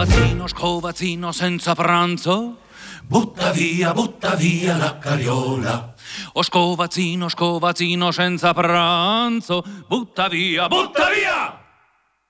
Scovazzino senza pranzo. Butta via la carriola. O scovazzino senza pranzo. Butta via